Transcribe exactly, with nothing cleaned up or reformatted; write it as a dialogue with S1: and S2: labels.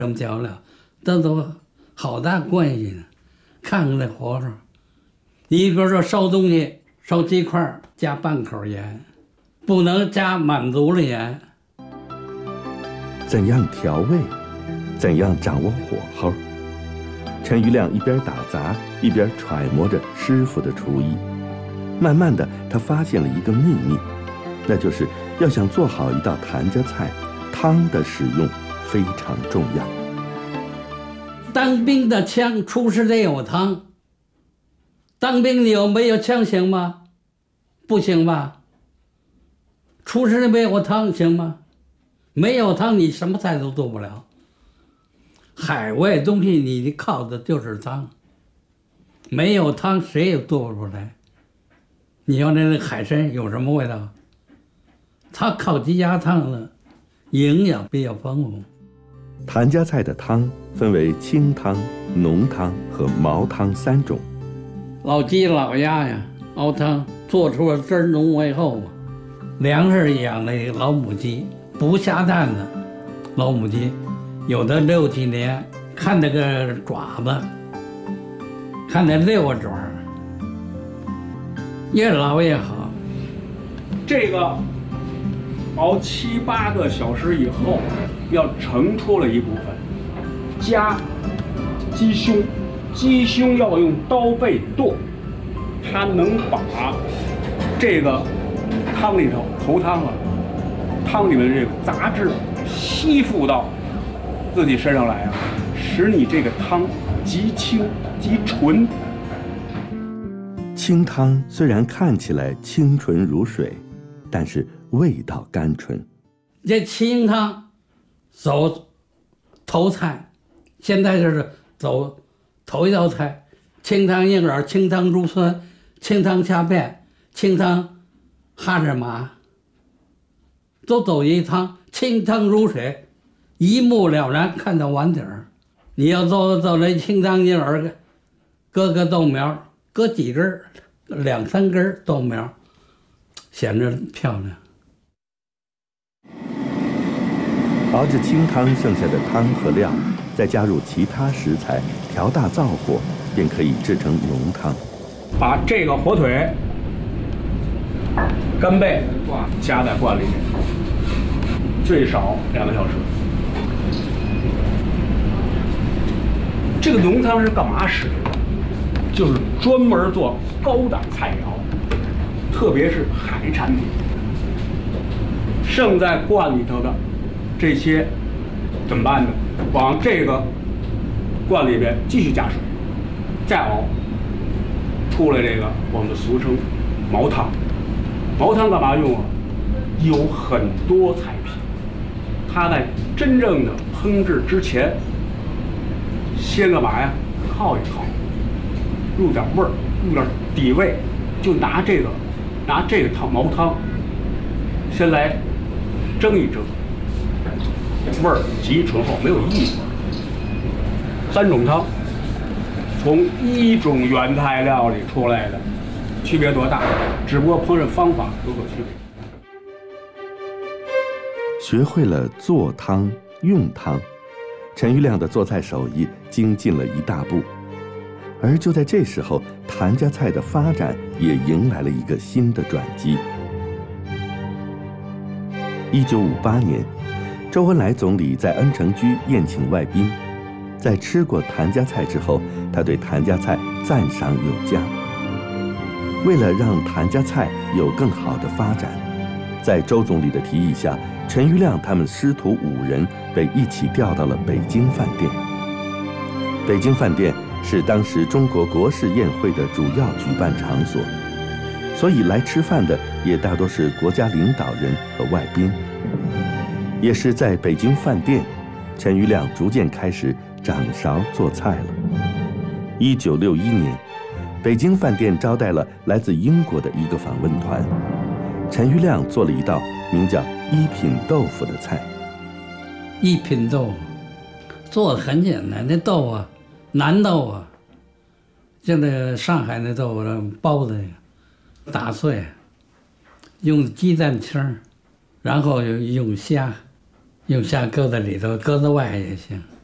S1: 这么较量，这都好大关系呢。看看那火候，你比如说烧东西，烧鸡块加半口盐，不能加满足了盐。
S2: 怎样调味？怎样掌握火候？陈余亮一边打杂，一边揣摩着师傅的厨艺。慢慢的，他发现了一个秘密，那就是要想做好一道谭家菜，汤的使用非常重要。
S1: 当兵的枪，出师得有汤。当兵你有没有枪行吗？不行吧？出师没有汤行吗？没有汤你什么菜都做不了。海外东西你靠的就是汤，没有汤谁也做不出来。你要那个海参有什么味道？它靠鸡鸭汤的营养比较丰富。
S2: 谭家菜的汤分为清汤、浓汤和毛汤三种。
S1: 老鸡老鸭呀，熬汤做出了汁儿浓为厚嘛。粮食养的老母鸡，不下蛋的老母鸡，有的六七年，看那个爪子，看那六个爪，越老越好。
S3: 这个熬七八个小时以后，要盛出了一部分，加鸡胸，鸡胸要用刀背剁，它能把这个汤里头头汤啊，汤里面的这个杂质吸附到自己身上来啊，使你这个汤极清极纯。
S2: 清汤虽然看起来清纯如水，但是味道甘醇。
S1: 这清汤走头菜，现在就是走头一道菜，清汤硬耳、清汤猪酸、清汤虾片、清汤哈蚱麻，都走一汤，清汤如水，一目了然，看到碗底儿。你要做做那清汤硬耳，搁个豆苗，搁几根儿，两三根豆苗，显着漂亮。
S2: 熬制清汤剩下的汤和料，再加入其他食材，调大灶火，便可以制成浓汤。
S3: 把这个火腿、干贝加在罐里面，最少两个小时。这个浓汤是干嘛使的？就是专门做高档菜肴，特别是海产品。剩在罐里头的这些怎么办呢？往这个罐里边继续加水，再熬，出来这个我们俗称毛汤。毛汤干嘛用啊？有很多菜品，它在真正的烹制之前，先干嘛呀？烤一烤，入点味儿，入点底味，就拿这个拿这个汤毛汤，先来蒸一蒸，味儿极醇厚，没有异味。三种汤从一种原材料里出来的，区别多大？只不过烹饪方法有所区别。
S2: 学会了做汤、用汤，陈余亮的做菜手艺精进了一大步。而就在这时候，谭家菜的发展也迎来了一个新的转机。一九五八年，周恩来总理在恩城居宴请外宾，在吃过谭家菜之后，他对谭家菜赞赏有加。为了让谭家菜有更好的发展，在周总理的提议下，陈余亮他们师徒五人被一起调到了北京饭店。北京饭店是当时中国国事宴会的主要举办场所，所以来吃饭的也大多是国家领导人和外宾。也是在北京饭店，陈余亮逐渐开始掌勺做菜了。一九六一年，北京饭店招待了来自英国的一个访问团，陈余亮做了一道名叫一品豆腐的菜。
S1: 一品豆腐做的很简单，那豆啊，南豆啊，就那上海那豆腐包的打碎，用鸡蛋清，然后用虾，用虾搁在里头，搁在外也行。